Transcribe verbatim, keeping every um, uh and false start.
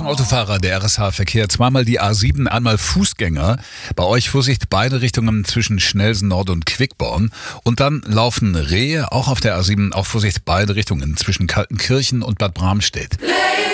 Achtung Autofahrer, der R S H-Verkehr, zweimal die A sieben, einmal Fußgänger. Bei euch Vorsicht, beide Richtungen zwischen Schnelsen Nord und Quickborn. Und dann laufen Rehe, auch auf der A sieben, auch Vorsicht, beide Richtungen zwischen Kaltenkirchen und Bad Bramstedt.